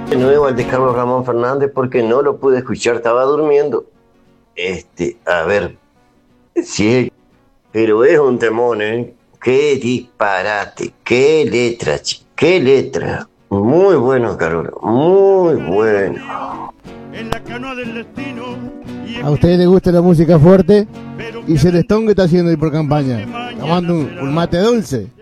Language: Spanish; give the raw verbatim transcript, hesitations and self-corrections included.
nuevo al de Carlos Ramón Fernández porque no lo pude escuchar, estaba durmiendo. Este, a ver, si es, pero es un temón, ¿eh? Qué disparate, qué letra, ch- qué letra. Muy bueno, Carola, muy bueno. ¿A ustedes les gusta la música fuerte? Y Celestón, ¿qué está haciendo ahí por campaña? Tomando un, un mate dulce.